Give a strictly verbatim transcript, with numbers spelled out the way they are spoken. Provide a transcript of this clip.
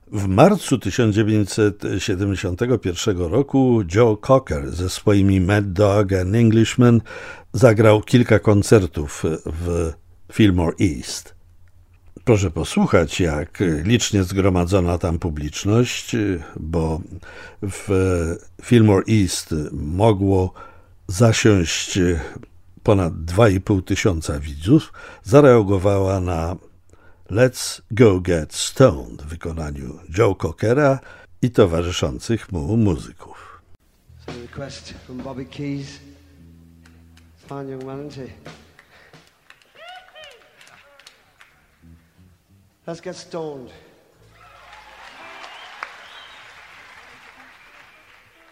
W marcu tysiąc dziewięćset siedemdziesiątego pierwszego roku Joe Cocker ze swoimi Mad Dog and Englishman zagrał kilka koncertów w Fillmore East. Proszę posłuchać, jak licznie zgromadzona tam publiczność, bo w Fillmore East mogło zasiąść ponad dwa i pół tysiąca widzów, zareagowała na Let's Go Get Stoned w wykonaniu Joe Cockera i towarzyszących mu muzyków. It's a request from Bobby Keys. Fine young man, isn't he? Let's get stoned.